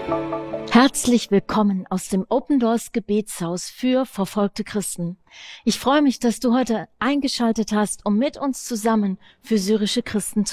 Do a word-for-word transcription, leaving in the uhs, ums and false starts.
Herzlich willkommen aus dem Open Doors Gebetshaus für verfolgte Christen. Ich freue mich, dass du heute eingeschaltet hast, um mit uns zusammen für syrische Christen